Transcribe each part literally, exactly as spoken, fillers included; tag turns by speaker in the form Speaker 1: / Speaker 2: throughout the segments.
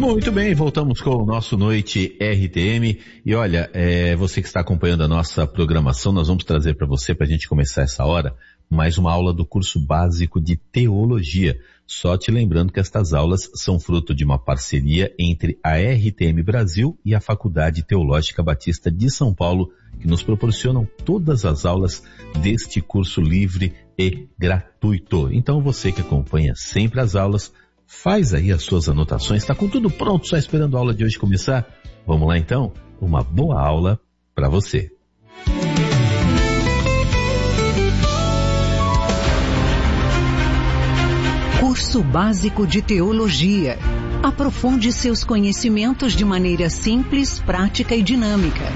Speaker 1: Muito bem, voltamos com o nosso Noite R T M. E olha, é, você que está acompanhando a nossa programação, nós vamos trazer para você, para a gente começar essa hora, mais uma aula do curso básico de Teologia. Só te lembrando que estas aulas são fruto de uma parceria entre a R T M Brasil e a Faculdade Teológica Batista de São Paulo, que nos proporcionam todas as aulas deste curso livre e gratuito. Então você que acompanha sempre as aulas, faz aí as suas anotações, está com tudo pronto, só esperando a aula de hoje começar? Vamos lá então? Uma boa aula para você.
Speaker 2: Curso Básico de Teologia. Aprofunde seus conhecimentos de maneira simples, prática e dinâmica.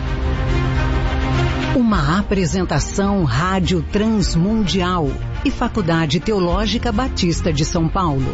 Speaker 2: Uma apresentação Rádio Transmundial e Faculdade Teológica Batista de São Paulo.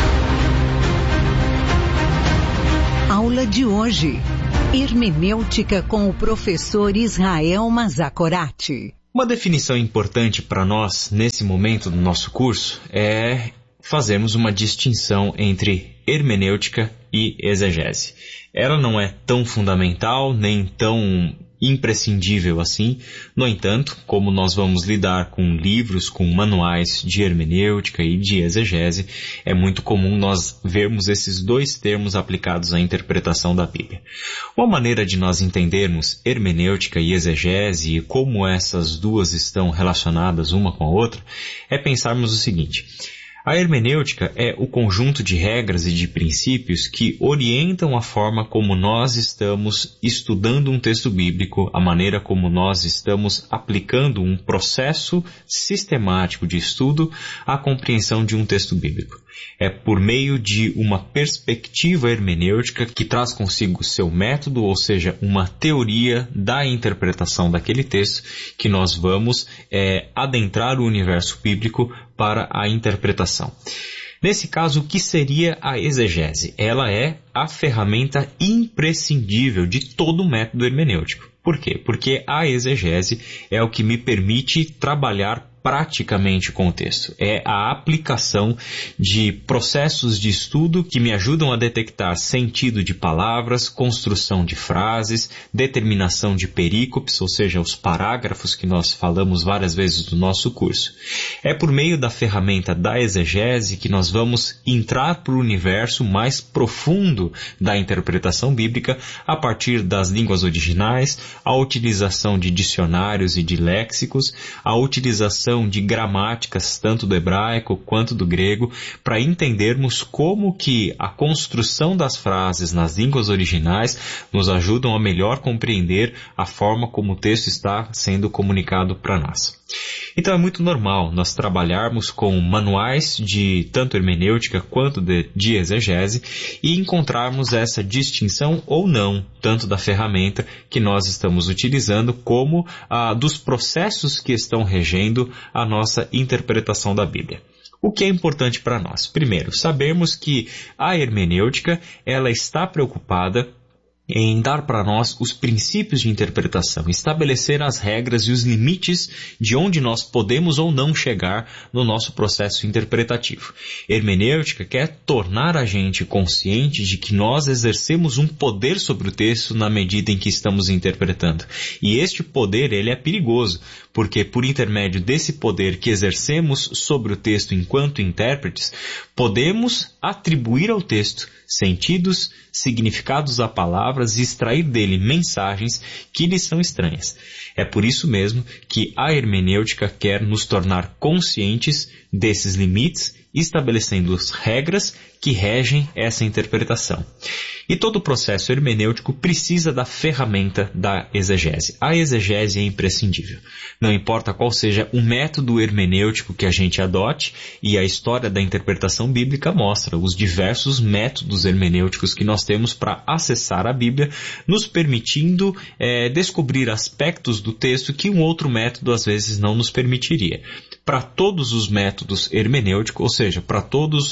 Speaker 2: Aula de hoje: Hermenêutica com o professor Israel Mazzacorati.
Speaker 3: Uma definição importante para nós nesse momento do nosso curso é fazermos uma distinção entre hermenêutica e exegese. Ela não é tão fundamental nem tão imprescindível assim. No entanto, como nós vamos lidar com livros, com manuais de hermenêutica e de exegese, é muito comum nós vermos esses dois termos aplicados à interpretação da Bíblia. Uma maneira de nós entendermos hermenêutica e exegese e como essas duas estão relacionadas uma com a outra é pensarmos o seguinte: a hermenêutica é o conjunto de regras e de princípios que orientam a forma como nós estamos estudando um texto bíblico, a maneira como nós estamos aplicando um processo sistemático de estudo à compreensão de um texto bíblico. É por meio de uma perspectiva hermenêutica que traz consigo seu método, ou seja, uma teoria da interpretação daquele texto, que nós vamos é, adentrar o universo bíblico para a interpretação. Nesse caso, o que seria a exegese? Ela é a ferramenta imprescindível de todo o método hermenêutico. Por quê? Porque a exegese é o que me permite trabalhar praticamente com o texto. É a aplicação de processos de estudo que me ajudam a detectar sentido de palavras, construção de frases, determinação de perícopes, ou seja, os parágrafos que nós falamos várias vezes no nosso curso. É por meio da ferramenta da exegese que nós vamos entrar para o universo mais profundo da interpretação bíblica a partir das línguas originais, a utilização de dicionários e de léxicos, a utilização de gramáticas tanto do hebraico quanto do grego, para entendermos como que a construção das frases nas línguas originais nos ajudam a melhor compreender a forma como o texto está sendo comunicado para nós. Então é muito normal nós trabalharmos com manuais de tanto hermenêutica quanto de, de exegese e encontrarmos essa distinção ou não, tanto da ferramenta que nós estamos utilizando como ah, dos processos que estão regendo a nossa interpretação da Bíblia. O que é importante para nós? Primeiro, sabermos que a hermenêutica ela está preocupada em dar para nós os princípios de interpretação, estabelecer as regras e os limites de onde nós podemos ou não chegar no nosso processo interpretativo. Hermenêutica quer tornar a gente consciente de que nós exercemos um poder sobre o texto na medida em que estamos interpretando. E este poder, ele é perigoso, porque por intermédio desse poder que exercemos sobre o texto enquanto intérpretes, podemos atribuir ao texto sentidos, significados a palavras e extrair dele mensagens que lhe são estranhas. É por isso mesmo que a hermenêutica quer nos tornar conscientes desses limites, estabelecendo as regras que regem essa interpretação. E todo o processo hermenêutico precisa da ferramenta da exegese. A exegese é imprescindível. Não importa qual seja o método hermenêutico que a gente adote, e a história da interpretação bíblica mostra os diversos métodos hermenêuticos que nós temos para acessar a Bíblia, nos permitindo é, descobrir aspectos do texto que um outro método às vezes não nos permitiria. Para todos os métodos hermenêuticos, ou seja, para todos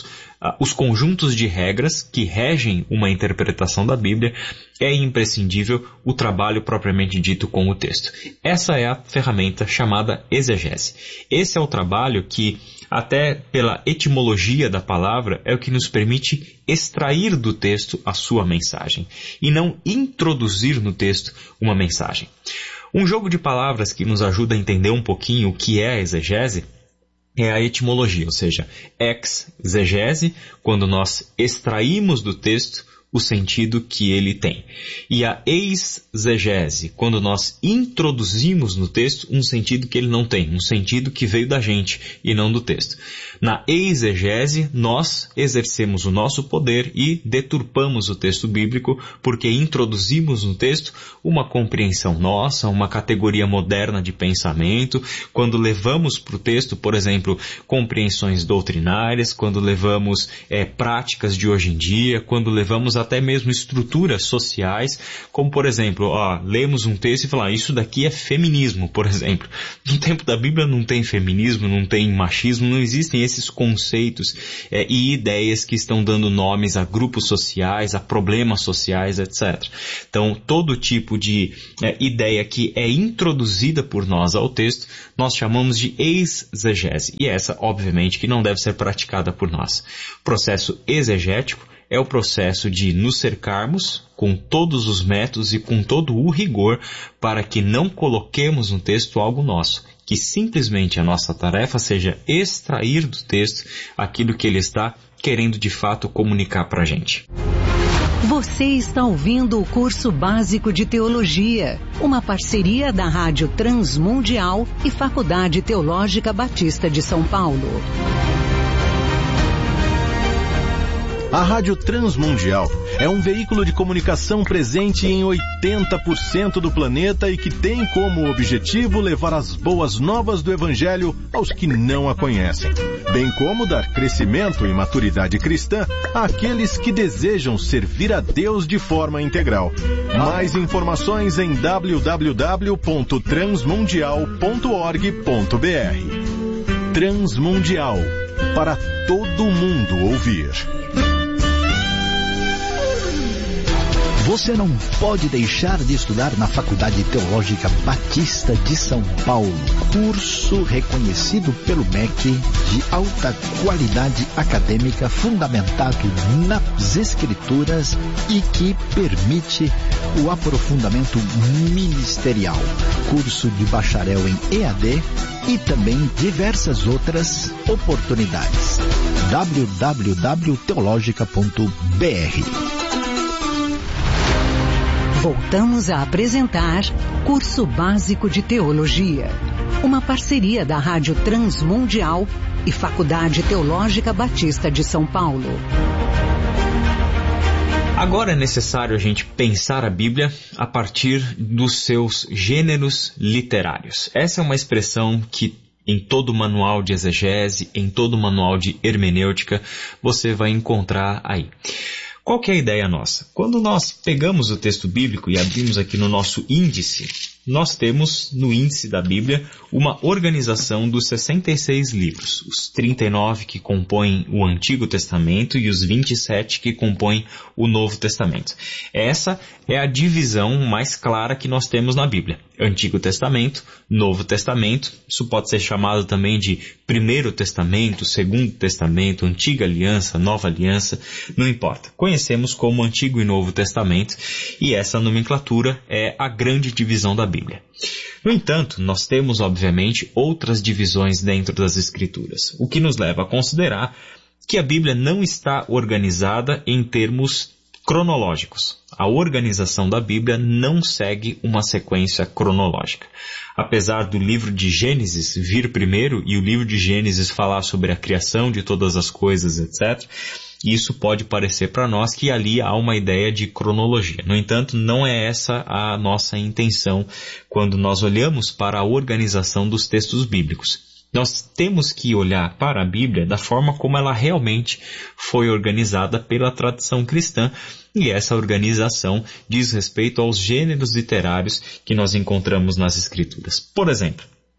Speaker 3: os conjuntos de regras que regem uma interpretação da Bíblia, é imprescindível o trabalho propriamente dito com o texto. Essa é a ferramenta chamada exegese. Esse é o trabalho que, até pela etimologia da palavra, é o que nos permite extrair do texto a sua mensagem e não introduzir no texto uma mensagem. Um jogo de palavras que nos ajuda a entender um pouquinho o que é a exegese é a etimologia, ou seja, exegese, quando nós extraímos do texto o sentido que ele tem. E a exegese, quando nós introduzimos no texto um sentido que ele não tem, um sentido que veio da gente e não do texto. Na exegese, nós exercemos o nosso poder e deturpamos o texto bíblico porque introduzimos no texto uma compreensão nossa, uma categoria moderna de pensamento, quando levamos para o texto, por exemplo, compreensões doutrinárias, quando levamos é, práticas de hoje em dia, quando levamos até mesmo estruturas sociais, como por exemplo, ó, lemos um texto e falamos, ah, isso daqui é feminismo, por exemplo. No tempo da Bíblia não tem feminismo, não tem machismo, não existem esses conceitos é, e ideias que estão dando nomes a grupos sociais, a problemas sociais, etcétera. Então, todo tipo de é, ideia que é introduzida por nós ao texto, nós chamamos de exegese. E essa, obviamente, que não deve ser praticada por nós. O processo exegético é o processo de nos cercarmos com todos os métodos e com todo o rigor para que não coloquemos no texto algo nosso, que simplesmente a nossa tarefa seja extrair do texto aquilo que ele está querendo de fato comunicar para a gente.
Speaker 2: Você está ouvindo o curso básico de teologia, uma parceria da Rádio Transmundial e Faculdade Teológica Batista de São Paulo.
Speaker 4: A Rádio Transmundial é um veículo de comunicação presente em oitenta por cento do planeta e que tem como objetivo levar as boas novas do Evangelho aos que não a conhecem, bem como dar crescimento e maturidade cristã àqueles que desejam servir a Deus de forma integral. Mais informações em w w w ponto transmundial ponto org ponto b r. Transmundial, para todo mundo ouvir.
Speaker 5: Você não pode deixar de estudar na Faculdade Teológica Batista de São Paulo. Curso reconhecido pelo M E C de alta qualidade acadêmica fundamentado nas Escrituras e que permite o aprofundamento ministerial. Curso de bacharel em E A D e também diversas outras oportunidades. w w w ponto teologica ponto b r.
Speaker 2: Voltamos a apresentar Curso Básico de Teologia, uma parceria da Rádio Transmundial e Faculdade Teológica Batista de São Paulo.
Speaker 3: Agora é necessário a gente pensar a Bíblia a partir dos seus gêneros literários. Essa é uma expressão que em todo manual de exegese, em todo manual de hermenêutica, você vai encontrar aí. Qual que é a ideia nossa? Quando nós pegamos o texto bíblico e abrimos aqui no nosso índice, nós temos no índice da Bíblia uma organização dos sessenta e seis livros, os trinta e nove que compõem o Antigo Testamento e os vinte e sete que compõem o Novo Testamento. Essa é a divisão mais clara que nós temos na Bíblia. Antigo Testamento, Novo Testamento, isso pode ser chamado também de Primeiro Testamento, Segundo Testamento, Antiga Aliança, Nova Aliança, não importa. Conhecemos como Antigo e Novo Testamento e essa nomenclatura é a grande divisão da Bíblia. No entanto, nós temos, obviamente, outras divisões dentro das Escrituras, o que nos leva a considerar que a Bíblia não está organizada em termos cronológicos. A organização da Bíblia não segue uma sequência cronológica. Apesar do livro de Gênesis vir primeiro e o livro de Gênesis falar sobre a criação de todas as coisas, etcétera, isso pode parecer para nós que ali há uma ideia de cronologia. No entanto, não é essa a nossa intenção quando nós olhamos para a organização dos textos bíblicos. Nós temos que olhar para a Bíblia da forma como ela realmente foi organizada pela tradição cristã, e essa organização diz respeito aos gêneros literários que nós encontramos nas Escrituras. Por exemplo,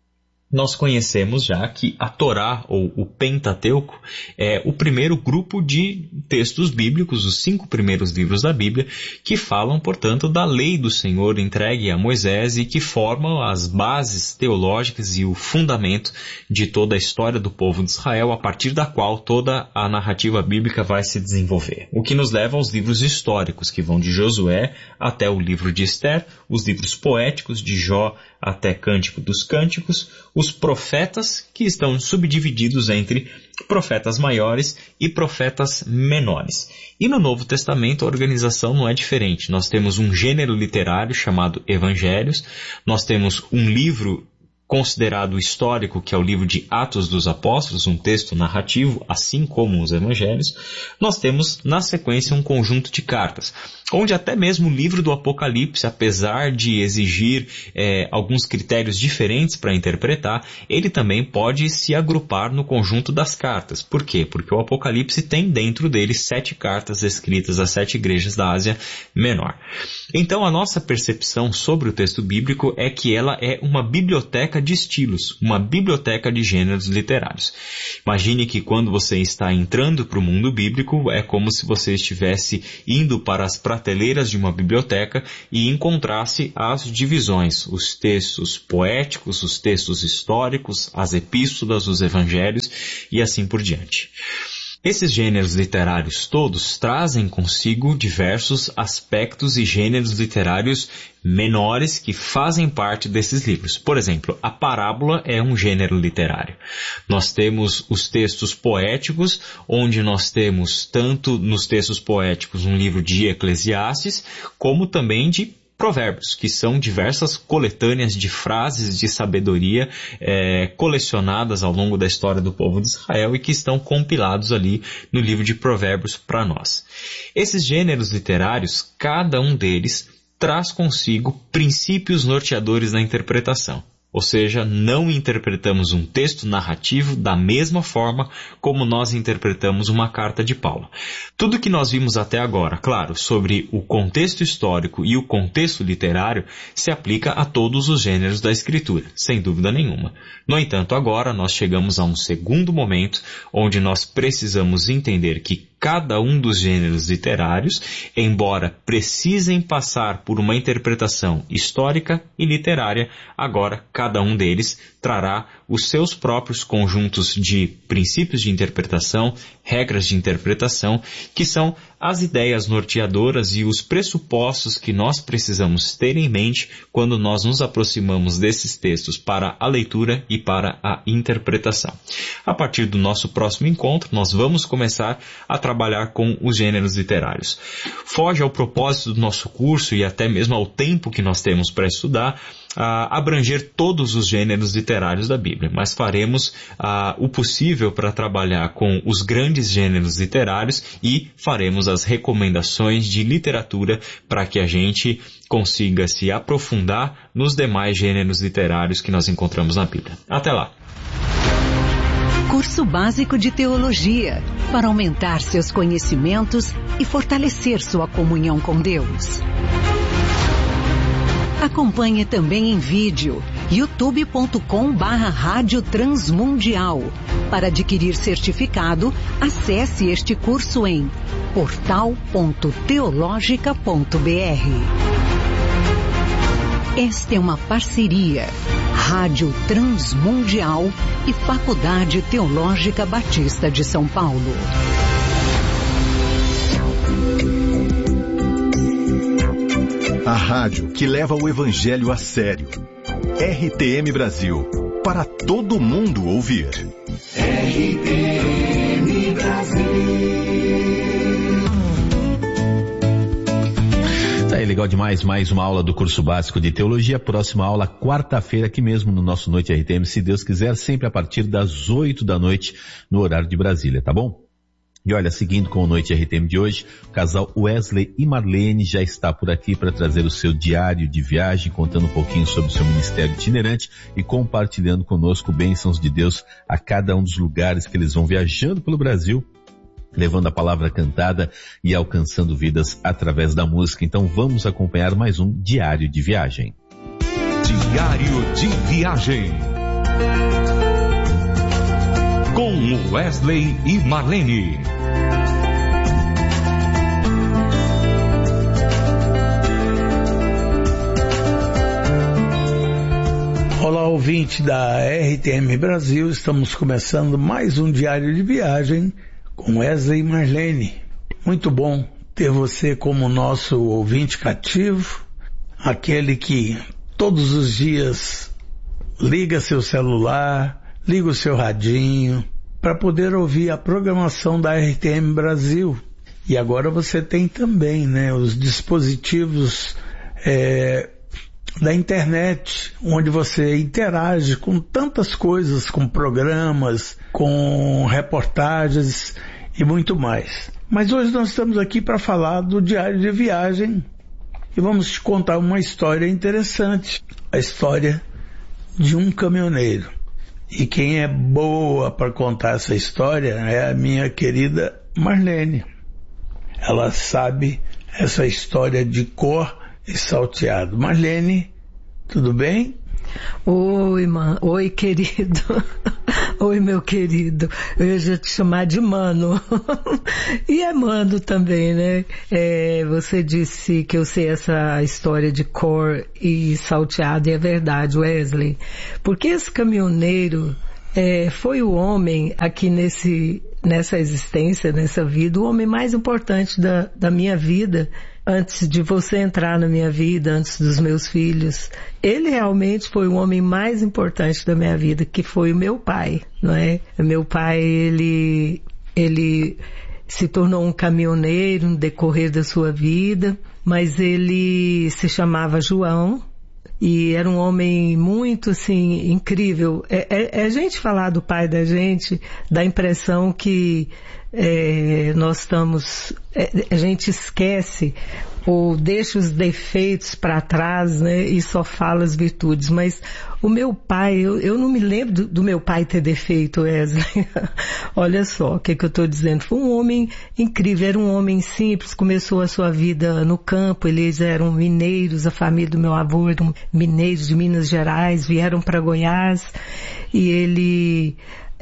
Speaker 3: nós conhecemos já que a Torá, ou o Pentateuco, é o primeiro grupo de textos bíblicos, os cinco primeiros livros da Bíblia, que falam, portanto, da lei do Senhor entregue a Moisés e que formam as bases teológicas e o fundamento de toda a história do povo de Israel, a partir da qual toda a narrativa bíblica vai se desenvolver. O que nos leva aos livros históricos, que vão de Josué até o livro de Esther, os livros poéticos de Jó até Cântico dos Cânticos, os profetas, que estão subdivididos entre profetas maiores e profetas menores. E no Novo Testamento a organização não é diferente. Nós temos um gênero literário chamado Evangelhos, nós temos um livro considerado histórico, que é o livro de Atos dos Apóstolos, um texto narrativo, assim como os Evangelhos. Nós temos, na sequência, um conjunto de cartas, onde até mesmo o livro do Apocalipse, apesar de exigir é, alguns critérios diferentes para interpretar, ele também pode se agrupar no conjunto das cartas. Por quê? Porque o Apocalipse tem dentro dele sete cartas escritas às sete igrejas da Ásia Menor. Então, a nossa percepção sobre o texto bíblico é que ela é uma biblioteca de estilos, uma biblioteca de gêneros literários. Imagine que quando você está entrando para o mundo bíblico, é como se você estivesse indo para as prateleiras de uma biblioteca e encontrasse as divisões, os textos poéticos, os textos históricos, as epístolas, os evangelhos e assim por diante. Esses gêneros literários todos trazem consigo diversos aspectos e gêneros literários menores que fazem parte desses livros. Por exemplo, a parábola é um gênero literário. Nós temos os textos poéticos, onde nós temos tanto nos textos poéticos um livro de Eclesiastes, como também de Provérbios, que são diversas coletâneas de frases de sabedoria é, colecionadas ao longo da história do povo de Israel e que estão compilados ali no livro de Provérbios para nós. Esses gêneros literários, cada um deles traz consigo princípios norteadores da interpretação. Ou seja, não interpretamos um texto narrativo da mesma forma como nós interpretamos uma carta de Paulo. Tudo que nós vimos até agora, claro, sobre o contexto histórico e o contexto literário, se aplica a todos os gêneros da Escritura, sem dúvida nenhuma. No entanto, agora nós chegamos a um segundo momento onde nós precisamos entender que cada um dos gêneros literários, embora precisem passar por uma interpretação histórica e literária, agora cada um deles trará os seus próprios conjuntos de princípios de interpretação, regras de interpretação, que são as ideias norteadoras e os pressupostos que nós precisamos ter em mente quando nós nos aproximamos desses textos para a leitura e para a interpretação. A partir do nosso próximo encontro, nós vamos começar a trabalhar com os gêneros literários. Foge ao propósito do nosso curso e até mesmo ao tempo que nós temos para estudar, a abranger todos os gêneros literários da Bíblia, mas faremos a, o possível para trabalhar com os grandes gêneros literários e faremos as recomendações de literatura para que a gente consiga se aprofundar nos demais gêneros literários que nós encontramos na Bíblia. Até lá!
Speaker 2: Curso Básico de Teologia, para aumentar seus conhecimentos e fortalecer sua comunhão com Deus. Acompanhe também em vídeo, youtube ponto com barra Rádio Transmundial. Para adquirir certificado, acesse este curso em portal ponto teológica ponto br. Esta é uma parceria Rádio Transmundial e Faculdade Teológica Batista de São Paulo.
Speaker 4: A rádio que leva o evangelho a sério. R T M Brasil, para todo mundo ouvir.
Speaker 6: R T M Brasil.
Speaker 1: Tá aí, legal demais, mais uma aula do curso básico de teologia. Próxima aula, quarta-feira, aqui mesmo no nosso Noite R T M, se Deus quiser, sempre a partir das oito da noite, no horário de Brasília, tá bom? E olha, seguindo com o Noite R T M de hoje, o casal Wesley e Marlene já está por aqui para trazer o seu diário de viagem, contando um pouquinho sobre o seu ministério itinerante e compartilhando conosco bênçãos de Deus a cada um dos lugares que eles vão viajando pelo Brasil, levando a palavra cantada e alcançando vidas através da música. Então vamos acompanhar mais um diário de viagem.
Speaker 4: Diário de viagem.
Speaker 7: Com Wesley e Marlene.
Speaker 8: Olá, ouvinte da R T M Brasil, estamos começando mais um Diário de Viagem com Wesley e Marlene. Muito bom ter você como nosso ouvinte cativo, aquele que todos os dias liga seu celular, liga o seu radinho, para poder ouvir a programação da R T M Brasil. E agora você tem também, né, os dispositivos é, da internet, onde você interage com tantas coisas, com programas, com reportagens e muito mais. Mas hoje nós estamos aqui para falar do Diário de Viagem e vamos te contar uma história interessante, a história de um caminhoneiro. E quem é boa para contar essa história é a minha querida Marlene. Ela sabe essa história de cor e salteado. Marlene, tudo bem?
Speaker 9: Oi, man. Oi, querido. Oi, meu querido. Eu ia já te chamar de mano. E é mano também, né? É, você disse que eu sei essa história de cor e salteado, e é verdade, Wesley. Porque esse caminhoneiro é, foi o homem aqui nesse, nessa existência, nessa vida, o homem mais importante da, da minha vida, antes de você entrar na minha vida, antes dos meus filhos. Ele realmente foi o homem mais importante da minha vida, que foi o meu pai, não é? Meu pai, ele, ele se tornou um caminhoneiro no decorrer da sua vida, mas ele se chamava João, e era um homem muito, assim, incrível. É, é, é a gente falar do pai da gente, dá a impressão que é, nós estamos, é, a gente esquece ou deixa os defeitos para trás, né, e só fala as virtudes. Mas o meu pai, eu, eu não me lembro do, do meu pai ter defeito, Wesley. Olha só o que, que eu estou dizendo. Foi um homem incrível, era um homem simples, começou a sua vida no campo, eles eram mineiros, a família do meu avô eram mineiros de Minas Gerais, vieram para Goiás, e ele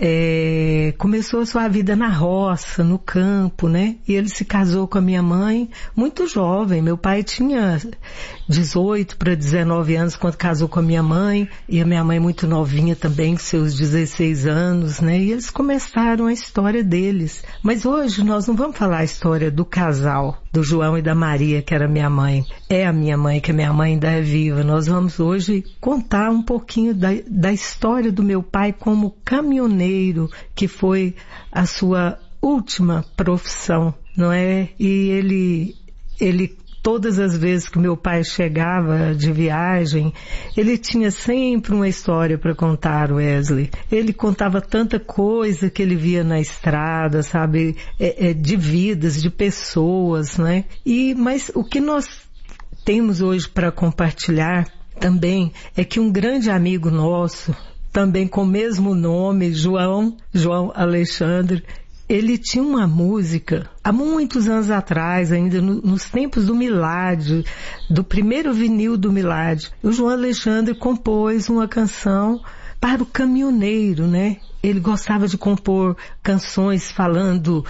Speaker 9: É, começou a sua vida na roça, no campo, né? E ele se casou com a minha mãe muito jovem. Meu pai tinha dezoito para dezenove anos quando casou com a minha mãe, e a minha mãe muito novinha também, com seus dezesseis anos, né? E eles começaram a história deles. Mas hoje nós não vamos falar a história do casal, do João e da Maria, que era minha mãe. É a minha mãe, que a minha mãe ainda é viva. Nós vamos hoje contar um pouquinho da, da história do meu pai como caminhoneiro, que foi a sua última profissão, não é? E ele, ele, todas as vezes que meu pai chegava de viagem, ele tinha sempre uma história para contar, Wesley. Ele contava tanta coisa que ele via na estrada, sabe? É, é, de vidas, de pessoas, né? E, mas o que nós temos hoje para compartilhar também é que um grande amigo nosso, também com o mesmo nome, João, João Alexandre, ele tinha uma música, há muitos anos atrás, ainda no, nos tempos do Miládio, do primeiro vinil do Miládio, o João Alexandre compôs uma canção para o caminhoneiro, né? Ele gostava de compor canções falando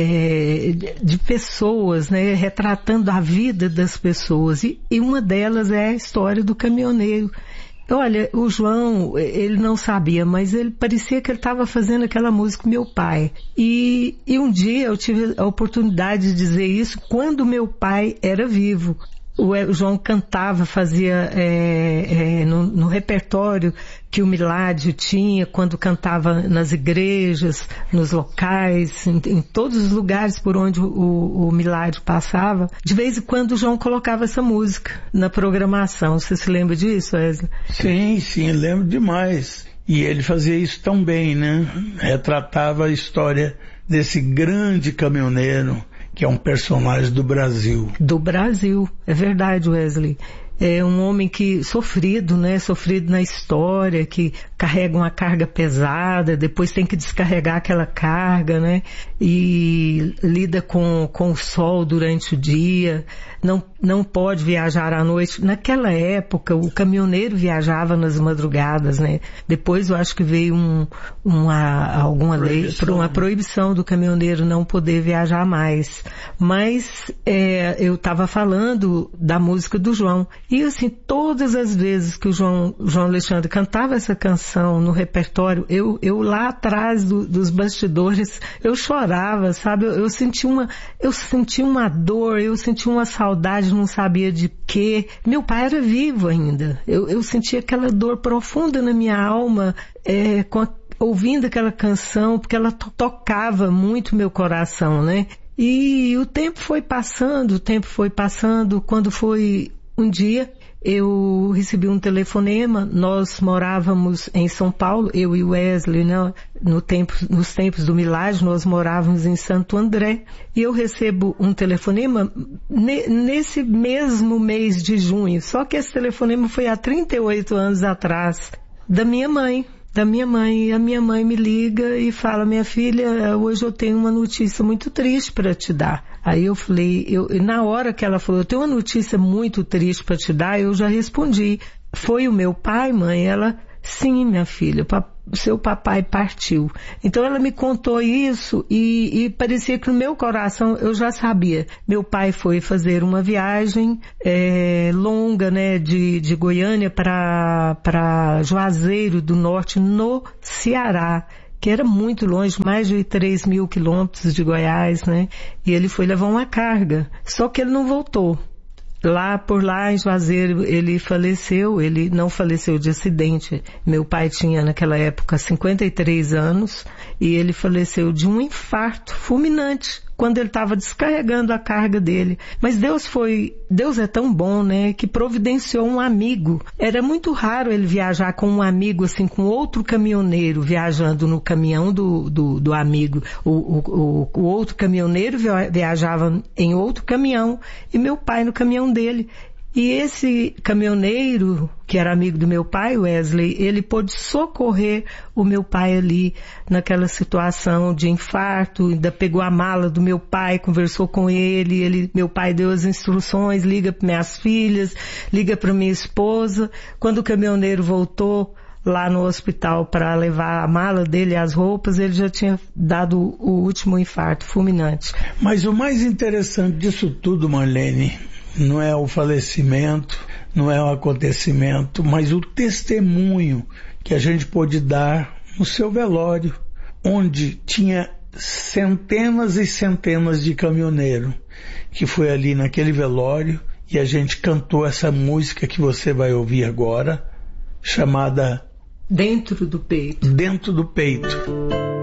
Speaker 9: é, de pessoas, né? Retratando a vida das pessoas, e, e uma delas é a história do caminhoneiro. Olha, o João, ele não sabia, mas ele parecia que ele estava fazendo aquela música com meu pai. E, e um dia eu tive a oportunidade de dizer isso quando meu pai era vivo. O João cantava, fazia é, é, no, no repertório que o Miládio tinha, quando cantava nas igrejas, nos locais, em, em todos os lugares por onde o, o Miládio passava. De vez em quando o João colocava essa música na programação. Você se lembra disso, Wesley?
Speaker 8: Sim, sim, lembro demais. E ele fazia isso tão bem, né? Retratava a história desse grande caminhoneiro, que é um personagem do Brasil.
Speaker 9: Do Brasil, é verdade, Wesley. é um homem que sofrido, né? Sofrido na história, que carrega uma carga pesada, depois tem que descarregar aquela carga, né? E lida com, com o sol durante o dia, não, não pode viajar à noite. Naquela época, o caminhoneiro viajava nas madrugadas, né? Depois eu acho que veio um, uma, alguma lei, uma proibição do caminhoneiro não poder viajar mais. Mas é, eu estava falando da música do João. E assim, todas as vezes que o João, João Alexandre cantava essa canção no repertório, eu, eu lá atrás do, dos bastidores, eu chorava, sabe? Eu, eu senti uma, eu senti uma dor, eu senti uma saudade, não sabia de quê. Meu pai era vivo ainda. Eu, eu senti aquela dor profunda na minha alma, é, com a, ouvindo aquela canção, porque ela to- tocava muito meu coração, né? E o tempo foi passando, o tempo foi passando, quando foi um dia, eu recebi um telefonema. Nós morávamos em São Paulo, eu e o Wesley, né? No tempo, nos tempos do Milagre, nós morávamos em Santo André, e eu recebo um telefonema ne, nesse mesmo mês de junho, só que esse telefonema foi há trinta e oito anos atrás, da minha mãe. Da minha mãe, e a minha mãe me liga e fala: minha filha, hoje eu tenho uma notícia muito triste para te dar. Aí eu falei, eu, na hora que ela falou, eu tenho uma notícia muito triste para te dar, eu já respondi: foi o meu pai, mãe? Ela, sim, minha filha, o seu papai partiu. Então ela me contou isso e, e parecia que no meu coração eu já sabia. Meu pai foi fazer uma viagem é, longa, né, de, de Goiânia para para Juazeiro do Norte, no Ceará, que era muito longe, mais de três mil quilômetros de Goiás, né? E ele foi levar uma carga, só que ele não voltou. Lá, por lá em Juazeiro, ele faleceu. Ele não faleceu de acidente. Meu pai tinha naquela época cinquenta e três anos e ele faleceu de um infarto fulminante quando ele estava descarregando a carga dele. Mas Deus foi, Deus é tão bom, né, que providenciou um amigo. Era muito raro ele viajar com um amigo, assim, com outro caminhoneiro viajando no caminhão do, do, do amigo. O, o, o, o outro caminhoneiro viajava em outro caminhão e meu pai no caminhão dele. E esse caminhoneiro, que era amigo do meu pai, Wesley, ele pôde socorrer o meu pai ali naquela situação de infarto. Ainda pegou a mala do meu pai, conversou com ele, ele, meu pai deu as instruções: liga para minhas filhas, liga para minha esposa. Quando o caminhoneiro voltou lá no hospital para levar a mala dele e as roupas, ele já tinha dado o último infarto fulminante.
Speaker 8: Mas o mais interessante disso tudo, Marlene, não é o falecimento, não é o acontecimento, mas o testemunho que a gente pôde dar no seu velório, onde tinha centenas e centenas de caminhoneiros, que foi ali naquele velório, e a gente cantou essa música que você vai ouvir agora, chamada
Speaker 9: Dentro do Peito.
Speaker 8: Dentro do Peito.